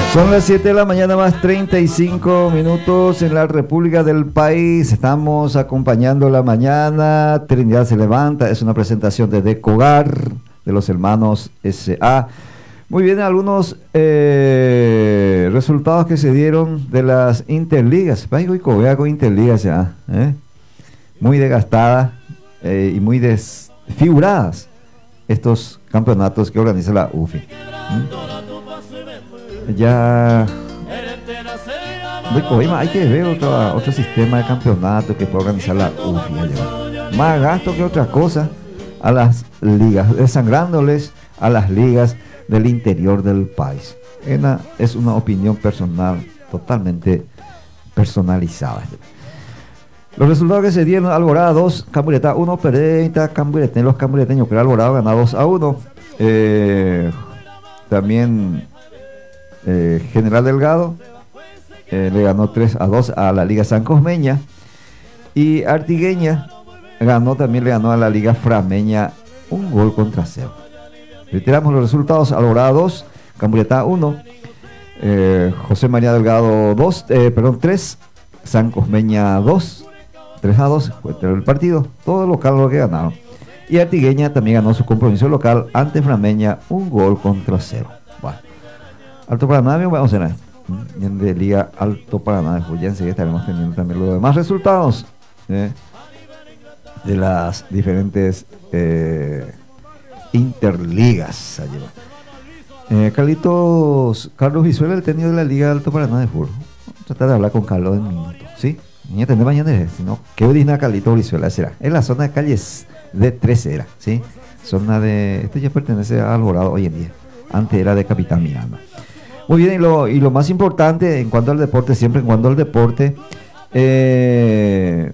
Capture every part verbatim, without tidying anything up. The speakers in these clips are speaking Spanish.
Son las siete de la mañana más treinta y cinco minutos en la República del País. Estamos acompañando la mañana. Trinidad se levanta. Es una presentación de Decogar, de los hermanos S A. Muy bien, algunos eh, resultados que se dieron de las interligas. Vaya, vea con interligas ya. ¿eh? Muy desgastadas eh, y muy desfiguradas estos campeonatos que organiza la U F I. ¿Mm? Ya hay que ver otro, otro sistema de campeonato que puede organizar la U F I allá. Más gasto que otra cosa a las ligas, desangrándoles a las ligas del interior del país. Ena es una opinión personal totalmente personalizada. Los resultados que se dieron: Alborada dos, Cambureta uno, Pereira, Camburete, los cambureteños, pero Alborada gana dos a uno. Eh, también eh, General Delgado eh, le ganó tres a dos a la Liga San Cosmeña, y Artigueña ganó, también le ganó a la Liga Frameña un gol contra cero. Reiteramos los resultados: Alborada dos, Cambureta uno, eh, José María Delgado dos, eh, perdón, tres, San Cosmeña dos, tres a dos fue el partido, todo local lo que ganaron. Y Artigueña también ganó su compromiso local ante Frameña un gol contra cero. Bueno, Alto Paraná, vamos a ver en de Liga Alto Paraná, pues ya enseguida estaremos teniendo también los demás resultados eh, de las diferentes eh, interligas. Eh, Carlitos, Carlos Visuela, el técnico de la Liga Alto Paraná de fútbol. Vamos a tratar de hablar con Carlos en minutos, ¿sí? Niña, tendré mañana, sino ¿qué ordina Carlitos Visuela? Será en la zona de calles de trece, era, ¿sí? Zona de, este ya pertenece a Alborado hoy en día, antes era de Capitán Miranda. Muy bien, y lo, y lo más importante en cuanto al deporte, siempre en cuanto al deporte, eh,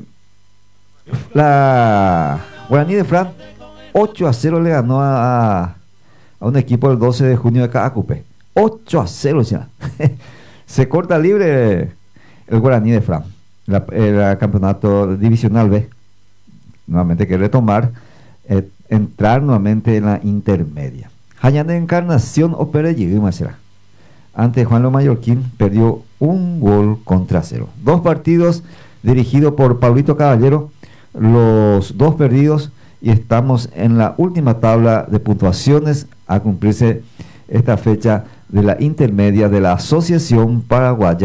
la Guaraní de Fran ocho a cero le ganó a, a un equipo el doce de junio de Caacupe. ocho a cero, ya. Se corta libre el Guaraní de Fran. La, el campeonato divisional B. Nuevamente quiere retomar, eh, entrar nuevamente en la intermedia. Hayan de Encarnación Opera Yiguima será. Ante Juan Lo Mallorquín perdió un gol contra cero. Dos partidos dirigidos por Pablito Caballero, los dos perdidos, y estamos en la última tabla de puntuaciones a cumplirse esta fecha de la intermedia de la Asociación Paraguaya